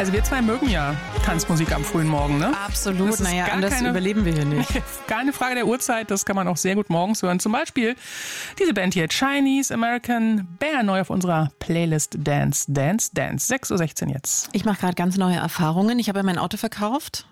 Also wir zwei mögen ja Tanzmusik am frühen Morgen, ne? Absolut, naja, anders überleben wir hier nicht. Keine Frage der Uhrzeit, das kann man auch sehr gut morgens hören. Zum Beispiel diese Band hier, Chinese American Bear, neu auf unserer Playlist Dance, Dance, Dance. 6:16 Uhr jetzt. Ich mache gerade ganz neue Erfahrungen. Ich habe ja mein Auto verkauft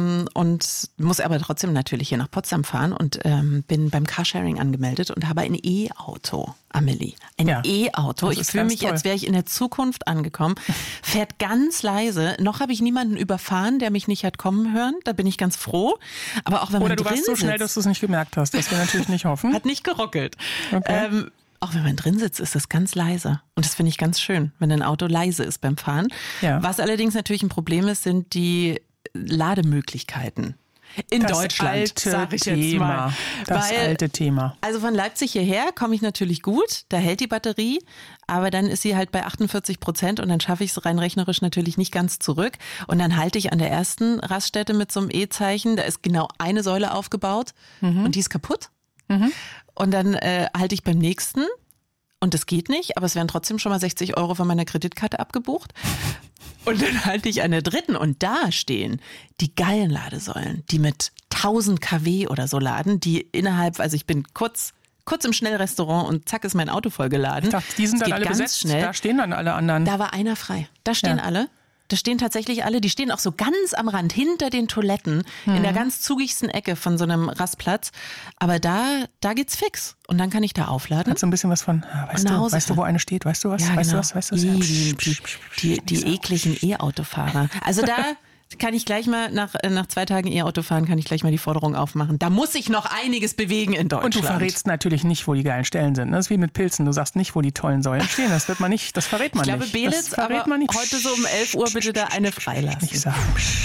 und muss aber trotzdem natürlich hier nach Potsdam fahren und bin beim Carsharing angemeldet und habe ein E-Auto, Amelie. Ein E-Auto. Ich fühle mich, als wäre ich in der Zukunft angekommen. Fährt ganz leise. Noch habe ich niemanden überfahren, der mich nicht hat kommen hören. Da bin ich ganz froh. Aber auch wenn man drin sitzt. Oder du warst so schnell, dass du es nicht gemerkt hast. Das wir natürlich nicht hoffen. Hat nicht geruckelt. Okay. Auch wenn man drin sitzt, ist das ganz leise. Und das finde ich ganz schön, wenn ein Auto leise ist beim Fahren. Ja. Was allerdings natürlich ein Problem ist, sind die Lademöglichkeiten. In das Deutschland, sage ich jetzt mal. Das alte Thema. Also von Leipzig hierher komme ich natürlich gut, da hält die Batterie, aber dann ist sie halt bei 48% und dann schaffe ich es rein rechnerisch natürlich nicht ganz zurück. Und dann halte ich an der ersten Raststätte mit so einem E-Zeichen, da ist genau eine Säule aufgebaut und die ist kaputt. Und dann halte ich beim nächsten und das geht nicht, aber es werden trotzdem schon mal 60 € von meiner Kreditkarte abgebucht. Und dann halte ich an der dritten und da stehen die geilen Ladesäulen, die mit 1000 kW oder so laden, die innerhalb, also ich bin kurz im Schnellrestaurant und zack ist mein Auto vollgeladen. Ich dachte, die sind dann alle besetzt, schnell. Da stehen dann alle anderen. Da war einer frei, da stehen alle. Da stehen tatsächlich alle, die stehen auch so ganz am Rand, hinter den Toiletten, in der ganz zugigsten Ecke von so einem Rastplatz. Aber da geht's fix. Und dann kann ich da aufladen. Hat so ein bisschen was von, weißt du, wo eine steht? Weißt du was? Ja, weißt genau. du was? Die ekligen E-Autofahrer. Also da kann ich gleich mal, nach 2 Tagen E-Auto fahren, kann ich gleich mal die Forderung aufmachen. Da muss sich noch einiges bewegen in Deutschland. Und du verrätst natürlich nicht, wo die geilen Stellen sind. Das ist wie mit Pilzen. Du sagst nicht, wo die tollen Säulen stehen. Das verrät man nicht. Ich glaube, Belitz, aber heute so um 11 Uhr bitte da eine freilassen. Nicht sagen.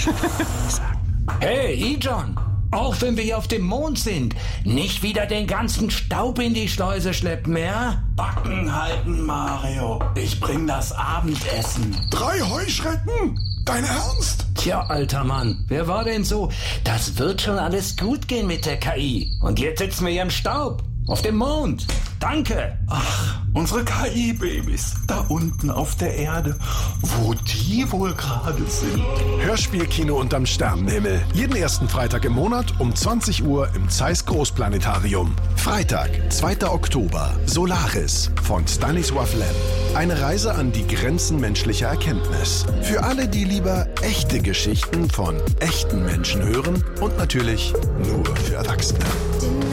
Hey, E-John. Auch wenn wir hier auf dem Mond sind, nicht wieder den ganzen Staub in die Schleuse schleppen, ja? Backen halten, Mario. Ich bring das Abendessen. 3 Heuschrecken? Dein Ernst? Tja, alter Mann, wer war denn so? Das wird schon alles gut gehen mit der KI. Und jetzt sitzen wir hier im Staub. Auf dem Mond. Danke. Ach, unsere KI-Babys. Da unten auf der Erde. Wo die wohl gerade sind. Hörspielkino unterm Sternenhimmel. Jeden ersten Freitag im Monat um 20 Uhr im Zeiss Großplanetarium. Freitag, 2. Oktober. Solaris von Stanisław Lem. Eine Reise an die Grenzen menschlicher Erkenntnis. Für alle, die lieber echte Geschichten von echten Menschen hören und natürlich nur für Erwachsene.